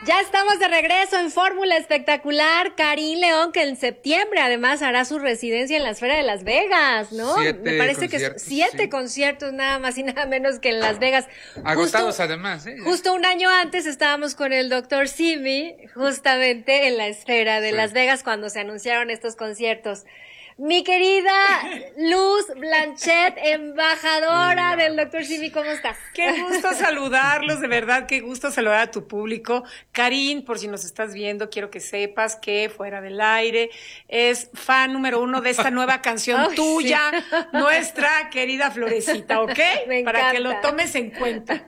Ya estamos de regreso en Fórmula Espectacular. Karin León, que en septiembre además hará su residencia en la Esfera de Las Vegas, ¿no? Me parece que 7 conciertos nada más y nada menos que en Las Vegas. Agotados además, ¿eh? Justo un año antes estábamos con el Dr. Simi, justamente en la Esfera de Las Vegas cuando se anunciaron estos conciertos. Mi querida Luz Blanchet, embajadora del Dr. Simi, ¿cómo estás? Qué gusto saludarlos, de verdad, qué gusto saludar a tu público. Karin, por si nos estás viendo, quiero que sepas que Fuera del Aire es fan número 1 de esta nueva canción tuya, nuestra querida Florecita, ¿ok? Me encanta. Para que lo tomes en cuenta.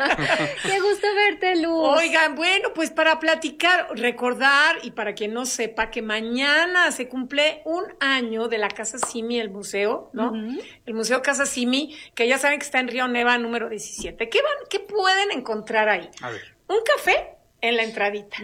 Qué gusto verte, Luz. Oigan, bueno, pues para platicar, recordar, y para quien no sepa, que mañana se cumple un año de la Casa Simi, el museo, ¿no? El Museo Casa Simi, que ya saben que está en Río Neva, número 17. ¿Qué pueden encontrar ahí? A ver. Un café en la entradita.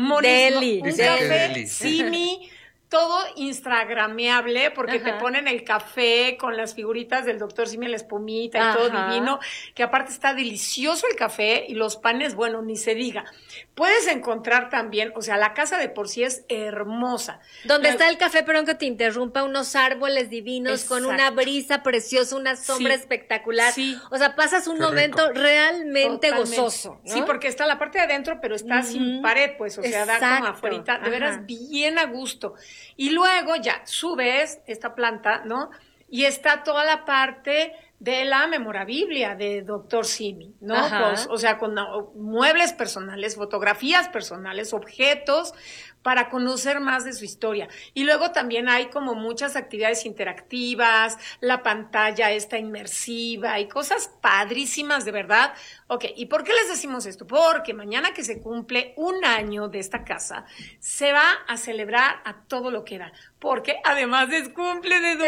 Deli. Un café Simi, todo instagrameable, porque te ponen el café con las figuritas del Dr. Simi, la espumita y todo divino, que aparte está delicioso el café y los panes, bueno, ni se diga. Puedes encontrar también, o sea, la casa de por sí es hermosa. Donde está el café, perdón que te interrumpa, unos árboles divinos con una brisa preciosa, una sombra espectacular. Sí. O sea, pasas un momento realmente gozoso, ¿no? Sí, porque está la parte de adentro, pero está sin pared, pues, o sea, da como afuera, de veras bien a gusto. Y luego ya subes esta planta, ¿no? Y está toda la parte de la memorabilia de Dr. Simi, ¿no? Pues, o sea, con muebles personales, fotografías personales, objetos, para conocer más de su historia. Y luego también hay como muchas actividades interactivas, la pantalla esta inmersiva y cosas padrísimas, de verdad. Ok, ¿y por qué les decimos esto? Porque mañana que se cumple un año de esta casa, se va a celebrar a todo lo que da. Porque además es cumple de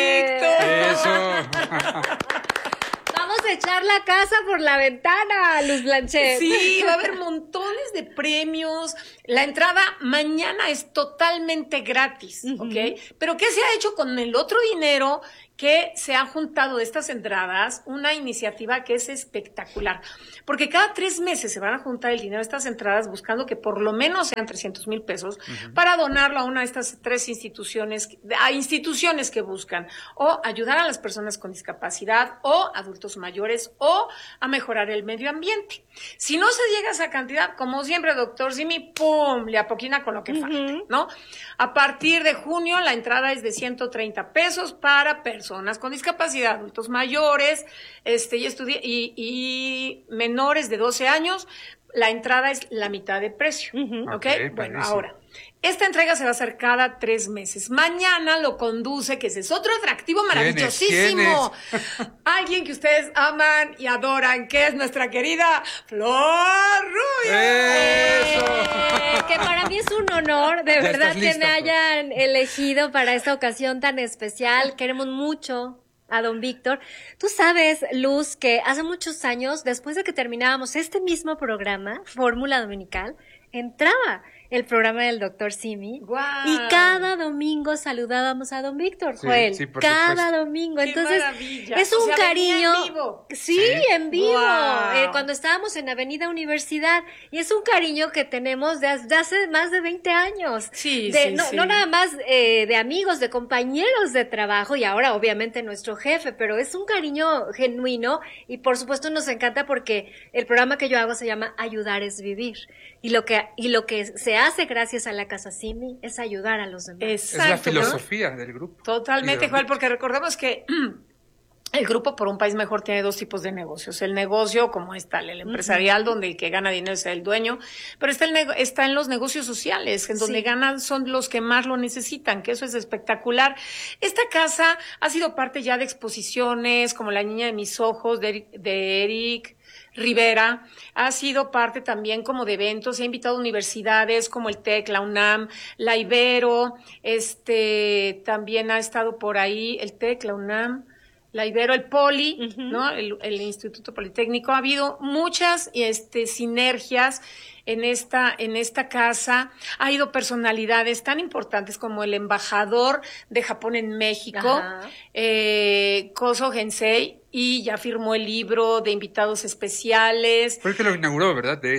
Don Víctor. Eso. Vamos a echar la casa por la ventana, Luz Blanchet. Sí, va a haber montones de premios. La entrada mañana es totalmente gratis, ¿ok? Pero ¿qué se ha hecho con el otro dinero que se ha juntado de estas entradas? Una iniciativa que es espectacular. Porque cada 3 meses se van a juntar el dinero de estas entradas buscando que por lo menos sean 300,000 pesos para donarlo a una de estas 3 instituciones, a instituciones que buscan o ayudar a las personas con discapacidad o adultos mayores o a mejorar el medio ambiente. Si no se llega a esa cantidad, como siempre, Dr. Simi, ¡pum!, le apoquina con lo que falta, ¿no? A partir de junio, la entrada es de 130 pesos para personas con discapacidad, adultos mayores, y menores de 12 años. La entrada es la mitad de precio, ¿ok? Bueno, ahora, esta entrega se va a hacer cada 3 meses. Mañana lo conduce, que ese es otro atractivo maravillosísimo. Alguien que ustedes aman y adoran, que es nuestra querida Flor Rubio. ¡Eso! Que para mí es un honor, de verdad, que me hayan elegido para esta ocasión tan especial. Queremos mucho a don Víctor. Tú sabes, Luz, que hace muchos años, después de que terminábamos este mismo programa, Fórmula Dominical, entraba el programa del Dr. Simi. ¡Wow! Y cada domingo saludábamos a don Víctor, Joel. Sí, por cada supuesto. domingo. ¡Qué Entonces, maravilla! es un cariño. En vivo. Sí, en vivo. Wow. Cuando estábamos en Avenida Universidad. Y es un cariño que tenemos desde hace más de 20 años. Sí, no nada más de amigos, de compañeros de trabajo y ahora obviamente nuestro jefe, pero es un cariño genuino y por supuesto nos encanta porque el programa que yo hago se llama Ayudar es Vivir. Y lo que se hace gracias a la Casa Simi es ayudar a los demás. Exacto, es la filosofía del grupo. Totalmente, Joel, porque recordemos que el Grupo por un País Mejor tiene 2 tipos de negocios. El negocio, como está el empresarial, donde el que gana dinero es el dueño, pero está en los negocios sociales, en donde ganan son los que más lo necesitan, que eso es espectacular. Esta casa ha sido parte ya de exposiciones, como La Niña de Mis Ojos, de Eric Rivera, ha sido parte también como de eventos, ha invitado a universidades como el TEC, la UNAM, la Ibero, también ha estado por ahí el TEC, la UNAM, la Ibero, el Poli, ¿no? El Instituto Politécnico. Ha habido muchas sinergias en esta casa. Ha ido personalidades tan importantes como el embajador de Japón en México, Koso Gensei, y ya firmó el libro de invitados especiales. Fue el que lo inauguró, ¿verdad? De hecho.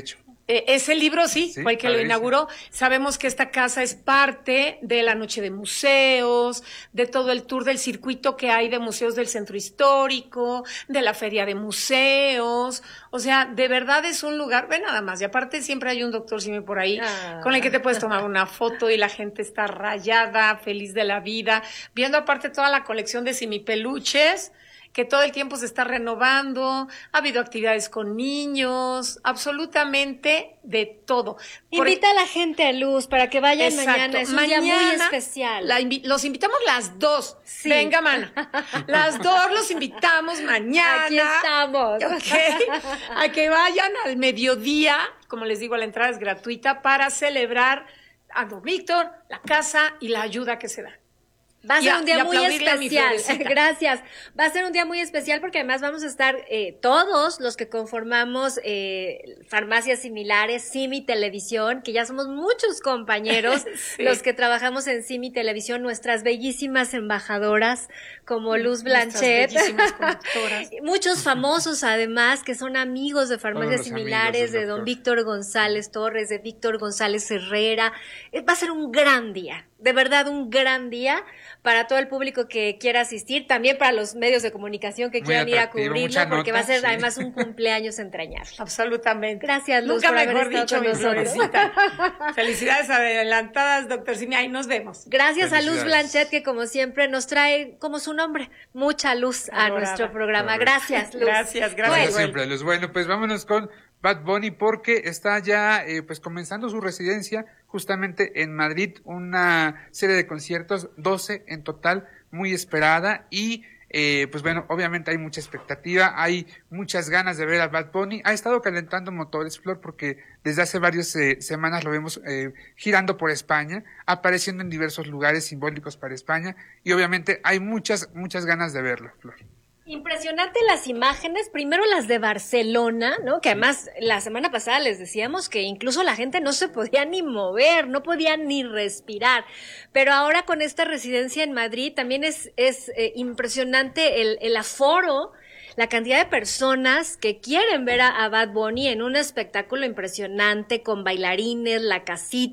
Ese libro sí, Sí, fue el que lo padrísimo. inauguró. Sabemos que esta casa es parte de la noche de museos, de todo el tour del circuito que hay de museos del centro histórico, de la feria de museos. O sea, de verdad es un lugar, ve nada más. Y aparte siempre hay un doctor Simi por ahí con el que te puedes tomar una foto y la gente está rayada, feliz de la vida, viendo aparte toda la colección de Simi peluches, que todo el tiempo se está renovando, ha habido actividades con niños, absolutamente de todo. Invita a la gente a Luz para que vayan Exacto. mañana, es un día muy especial. Los invitamos las dos. Sí. Venga, mana. Las dos los invitamos mañana. Aquí estamos. Ok. A que vayan al mediodía, como les digo, la entrada es gratuita para celebrar a Don Víctor, la casa y la ayuda que se da. Va a ser un día muy aplaudirle a mi especial. florecita. Gracias. Va a ser un día muy especial porque además vamos a estar todos los que conformamos farmacias similares, Simi Televisión, que ya somos muchos compañeros Sí. los que trabajamos en Simi Televisión, nuestras bellísimas embajadoras como Luz Blanchet. Nuestras bellísimas conductoras. Muchos famosos además que son amigos de farmacias Todos los similares, amigos del de don doctor. Víctor González Torres, de Víctor González Herrera. Va a ser un gran día, de verdad un gran día para todo el público que quiera asistir, también para los medios de comunicación que Muy quieran ir a atractivo, cubrirlo, mucha porque va a nota, ser sí. además un cumpleaños entrañable. Absolutamente. Gracias, Luz, Nunca por haber mejor estado dicho, con mi nosotros. florecita. Felicidades adelantadas, doctor Simi. Ahí nos vemos. Gracias a Luz Felicidades. Blanchet, que como siempre nos trae, como su nombre, mucha luz a Adorada. nuestro programa. Correcto. Gracias, Luz. Gracias, gracias. Como Bueno, siempre, Luz. Bueno, pues vámonos con Bad Bunny porque está ya pues comenzando su residencia justamente en Madrid, una serie de conciertos, 12 en total, muy esperada y pues bueno, obviamente hay mucha expectativa, hay muchas ganas de ver a Bad Bunny. Ha estado calentando motores, Flor, porque desde hace varias semanas lo vemos girando por España, apareciendo en diversos lugares simbólicos para España y obviamente hay muchas ganas de verlo, Flor. Impresionante las imágenes, primero las de Barcelona, ¿no? Que además la semana pasada les decíamos que incluso la gente no se podía ni mover, no podía ni respirar. Pero ahora con esta residencia en Madrid también es impresionante el aforo, la cantidad de personas que quieren ver a Bad Bunny en un espectáculo impresionante con bailarines, la casita.